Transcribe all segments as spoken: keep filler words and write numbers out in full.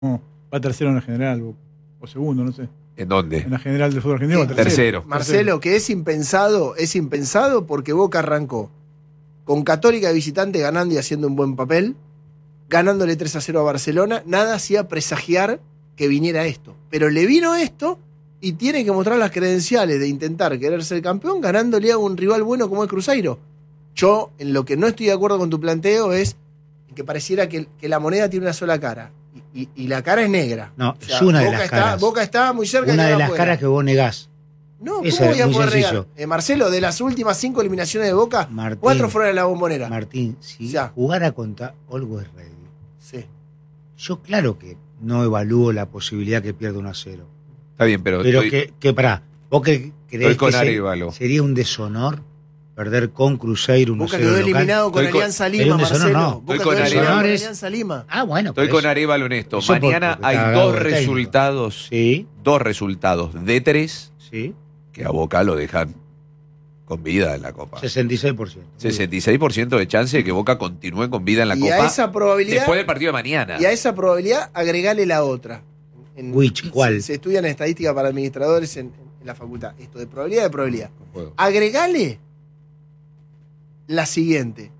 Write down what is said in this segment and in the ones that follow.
No, va tercero en la general, Boca. O segundo, no sé. ¿En dónde? En la general del fútbol argentino va tercero. Tercero. Marcelo, que es impensado, es impensado porque Boca arrancó con Católica de visitante ganando y haciendo un buen papel, ganándole tres a cero a Barcelona, nada hacía presagiar que viniera esto. Pero le vino esto y tiene que mostrar las credenciales de intentar querer ser campeón ganándole a un rival bueno como el Cruzeiro. Yo, en lo que no estoy de acuerdo con tu planteo es que pareciera que, que la moneda tiene una sola cara. Y, y, y la cara es negra. No, O sea, es una de Boca las está, caras. Boca está muy cerca Una y de queda las afuera. caras que vos negás. No, ¿cómo Esa es voy a muy poder sencillo. negar? Eh, Marcelo, de las últimas cinco eliminaciones de Boca, Martín, cuatro fueron en la Bombonera. Martín, si Ya. jugara contra Always Ready, Sí. yo claro que no evalúo la posibilidad que pierda uno a cero. Está bien, pero, Pero estoy- que, que pará, vos que creés estoy con que se- Arévalo. sería un deshonor perder con Cruzeiro uno a Boca cero quedó local. eliminado con Estoy con- Alianza Sería Lima, un deshonor, Marcelo. no. Boca Estoy con quedó eliminado con Arévalo. Alianza Lima. Ah, bueno. Estoy pero con eso- Arévalo en esto. eso por- Mañana porque hay está dos cagado de técnico. resultados, Sí, dos resultados de tres sí, que a Boca lo dejan con vida en la Copa. sesenta y seis por ciento. sesenta y seis por ciento de chance de que Boca continúe con vida en la Y Copa a esa probabilidad, después del partido de mañana. y a esa probabilidad agregale la otra. En- Which, ¿cuál? Se, se estudian estadística para administradores en, en la facultad. Esto de probabilidad de probabilidad. Juego. Agregale la siguiente.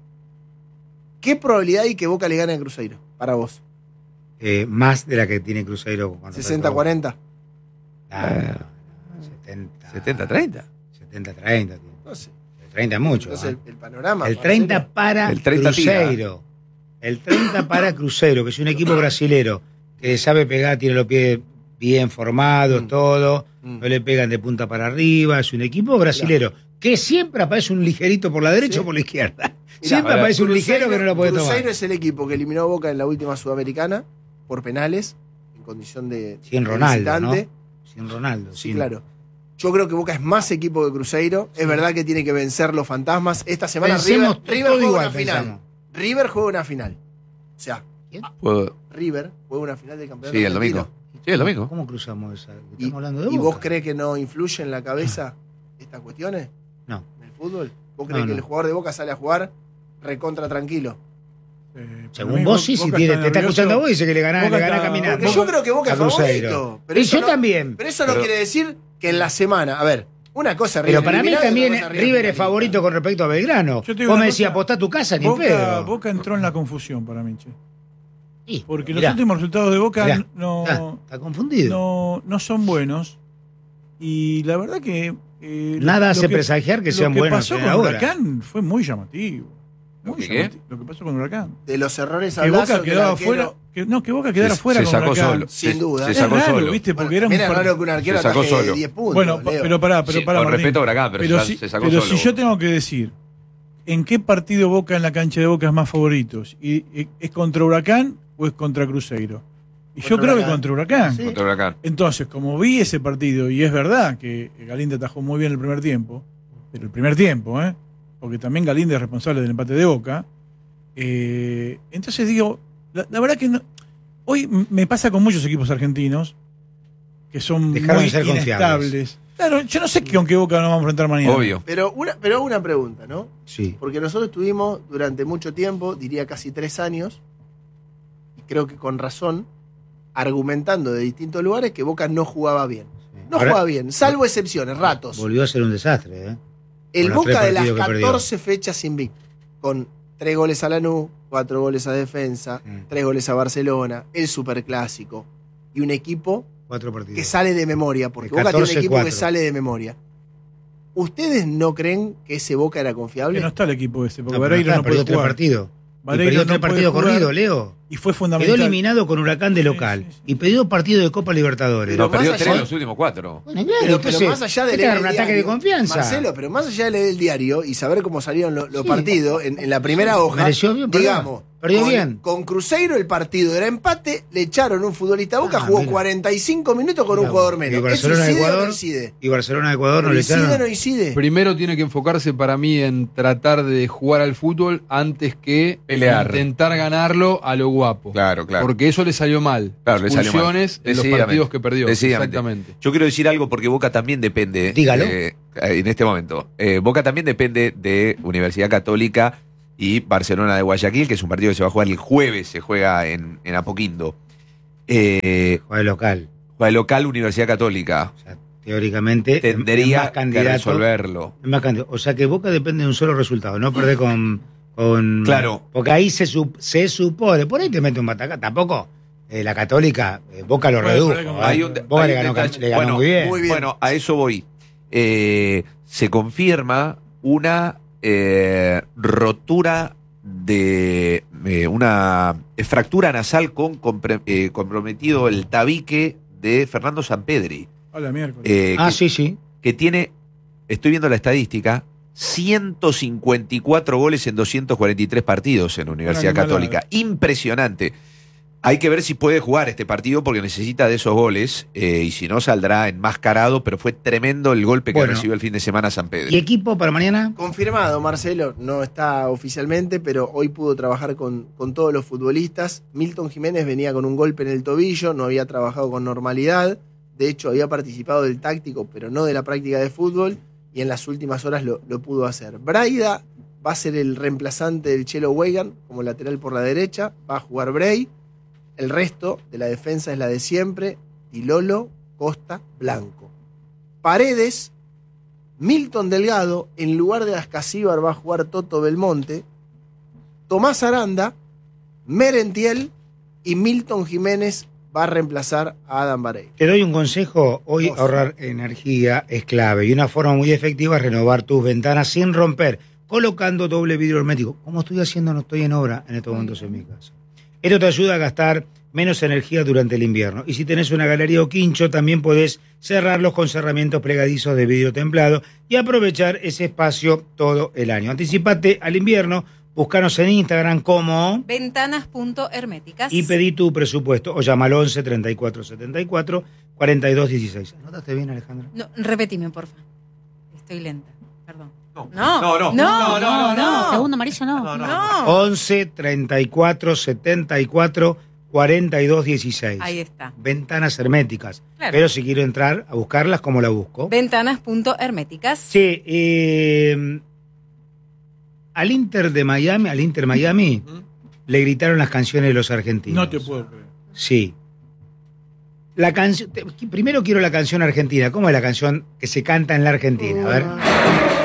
¿Qué probabilidad hay que Boca le gane a Cruzeiro? Para vos. Eh, más de la que tiene Cruzeiro. con ¿sesenta respecto a- cuarenta? Ah, setenta. setenta treinta. setenta treinta. tío. No sé. El treinta es mucho. Entonces, ¿eh? el, el panorama. El Marcelo. treinta para El treinta tira. Cruzeiro. El treinta para Cruzeiro, que es un equipo brasilero que sabe pegar, tiene los pies bien formados, Mm. todo. Mm. No le pegan de punta para arriba. Es un equipo brasilero que siempre aparece un ligerito por la derecha Sí. o por la izquierda. Mirá, siempre ahora, aparece un ligero que no lo puede Cruzeiro tomar. es el equipo que eliminó a Boca en la última Sudamericana por penales, en condición de, Sin de Ronaldo, ¿no? visitante. Sin Ronaldo. Sí, sin- claro. Yo creo que Boca es más equipo que Cruzeiro. Es verdad que tiene que vencer los fantasmas. Esta semana Pensemos River, River todo juega igual, una final. pensamos. River juega una final. O sea, Puedo- River juega una final del campeonato. Sí, el argentino. domingo. Sí, el domingo. ¿Cómo cruzamos esa? ¿Y, Estamos hablando de y Boca. vos crees que no influye en la cabeza estas cuestiones No. en el fútbol? ¿Vos No, crees que no. el jugador de Boca sale a jugar recontra tranquilo? Eh, para Según mí, vos, sí, si Boca tiene, está te está nervioso. escuchando vos y dice que le ganás, Boca le ganás está- caminando. Porque yo creo que Boca a es Cruzeiro. favorito. Pero Y eso yo no- también. Pero eso no Pero- quiere decir que en la semana. A ver, una cosa River Pero para mí eliminado y también otra cosa River es finalista. favorito con respecto a Belgrano. Yo te digo Vos una me decías, cosa, apostá tu casa, ni en Boca, pedo. Boca entró en la confusión para mí, che. Sí, Porque mirá, los últimos resultados de Boca mirá, no, Está, está confundido. no, no son buenos. Y la verdad que. eh, lo- Nada lo hace que- presagiar que sean Lo que buenos pasó en con ahora. Huracán fue muy llamativo. ¿Lo Muy que qué? llamativo. Lo que pasó con Huracán. De los errores Que hablas, Boca que el quedaba arquero- fuera. Que, no, que Boca quedara Se- fuera se con sacó Huracán. solo. Sin Se- duda. Se Es sacó raro, solo. ¿viste? Porque Bueno, era un también es par- raro que un arquero Se sacó ataje solo. diez puntos. Bueno, pa- Leo. pero pará, pero Sí, pará, con Martín. respeto a Huracán, pero ya si, se sacó pero solo. si yo tengo que decir en qué partido Boca en la cancha de Boca es más favoritos, y, y- ¿es contra Huracán o es contra Cruzeiro? Y yo Contra creo que Huracán. contra Huracán. Sí. Contra Huracán. Entonces, como vi ese partido, y es verdad que Galinde atajó muy bien el primer tiempo, pero el primer tiempo, ¿eh? Porque también Galinde es responsable del empate de Boca, eh, entonces digo, la, la verdad que no- hoy m- me pasa con muchos equipos argentinos que son Dejaron muy de ser confiables. inestables. Claro, yo no sé con qué Boca nos vamos a enfrentar mañana. Obvio. Pero una, pero hago una pregunta, ¿no? Sí. Porque nosotros estuvimos durante mucho tiempo, diría casi tres años, y creo que con razón, argumentando de distintos lugares que Boca no jugaba bien. No Ahora- jugaba bien, salvo excepciones, ratos. Volvió a ser un desastre, ¿eh? El con los Boca tres de las partidos que perdió. catorce fechas invicto, con tres goles a Lanús, cuatro goles a Defensa, Mm. tres goles a Barcelona, el Superclásico, y un equipo Cuatro partidos. que sale de memoria, porque De Boca tiene un catorce, equipo que cuatro. sale de memoria. ¿Ustedes no creen que ese Boca era confiable? Que no está el equipo ese, porque No, pero Vareiro está, no perdió puede tres jugar. partidos. Y Vareiro perdió no tres puede partidos jugar, corridos, Leo. Y fue Quedó fundamental. eliminado con Huracán de Sí, local. sí, sí. Y perdió partido de Copa Libertadores. Pero No, perdió más tres allá- de los últimos cuatro. Bueno, claro, Pero, entonces, pero más allá de ¿qué te leer agarra el un ataque de diario, confianza. Marcelo, pero más allá de leer el diario y saber cómo salieron lo- los Sí. partidos en, en la primera hoja, Mereció bien, perdió. digamos, Perdió con, bien. con Cruzeiro el partido era empate, le echaron un futbolista a Boca, Ah, jugó mira. cuarenta y cinco minutos con un Mira, jugador y menos. ¿Eso Barcelona, incide o Ecuador, no incide? Y Barcelona de Ecuador no le ¿Incide o echaron. no incide? Primero tiene que enfocarse para mí en tratar de jugar al fútbol antes que Pelear. intentar ganarlo a lo guapo. Claro, claro. Porque eso le salió mal. Claro, le salió mal. Expulsiones en los Decididamente. partidos que perdió. Decididamente. Exactamente. Yo quiero decir algo porque Boca también depende. Dígalo. eh, en este momento. Eh, Boca también depende de Universidad Católica y Barcelona de Guayaquil, que es un partido que se va a jugar el jueves, se juega en, en Apoquindo. Eh, Juega de local. juega de local Universidad Católica. O sea, teóricamente es Tendría más que candidato. resolverlo. Es más candidato. O sea que Boca depende de un solo resultado, no perder con. con Claro. Porque ahí se, sup- se supone. Por ahí te mete un bataca. Tampoco. eh, la Católica, eh, Boca lo Puede redujo. perder con- ¿eh? Hay un, Boca hay le un ganó, detalle. le ganó Bueno, muy bien. muy bien. Bueno, a eso voy. Eh, se confirma una eh, rotura de eh, una fractura nasal con compre- eh, comprometido el tabique de Fernando Sampedri. Hola, miércoles. eh, Ah, que, sí, sí. que tiene, estoy viendo la estadística, ciento cincuenta y cuatro goles en doscientos cuarenta y tres partidos en Universidad Una animalada. Católica. Impresionante. Hay que ver si puede jugar este partido porque necesita de esos goles eh, y si no saldrá enmascarado, pero fue tremendo el golpe que Bueno. recibió el fin de semana San Pedro. ¿Y equipo para mañana? Confirmado, Marcelo, no está oficialmente, pero hoy pudo trabajar con, con todos los futbolistas. Milton Jiménez venía con un golpe en el tobillo, no había trabajado con normalidad. De hecho, había participado del táctico, pero no de la práctica de fútbol, y en las últimas horas lo, lo pudo hacer. Braida va a ser el reemplazante del Chelo Weigand como lateral por la derecha, va a jugar Bray. El resto de la defensa es la de siempre, Tilolo, Costa, Blanco. Paredes, Milton Delgado, en lugar de Ascasíbar va a jugar Toto Belmonte, Tomás Aranda, Merentiel y Milton Jiménez va a reemplazar a Adam Barey. Te doy un consejo. Hoy Dos. ahorrar energía es clave y una forma muy efectiva es renovar tus ventanas sin romper, colocando doble vidrio hermético. Como estoy haciendo, no estoy en obra en estos momentos en mi casa. Esto te ayuda a gastar menos energía durante el invierno. Y si tenés una galería o quincho, también podés cerrarlos con cerramientos plegadizos de vidrio templado y aprovechar ese espacio todo el año. Anticipate al invierno, búscanos en Instagram como Ventanas.herméticas. y pedí tu presupuesto o llama al once treinta y cuatro setenta y cuatro cuarenta y dos dieciséis. ¿Anotaste bien, Alejandra? No, repetime, porfa. Estoy lenta, perdón. No, No, no, no, no, no, no, no. Segundo amarillo no. No, no, No. once treinta y cuatro setenta y cuatro cuarenta y dos dieciséis. Ahí está. Ventanas herméticas. Claro. Pero si quiero entrar a buscarlas, ¿cómo la busco? Ventanas.herméticas. Sí, eh, al Inter de Miami, al Inter Miami, Ujú. le gritaron las canciones de los argentinos. No te puedo creer. Sí. La canción. Primero quiero la canción argentina. ¿Cómo es la canción que se canta en la Argentina? A ver.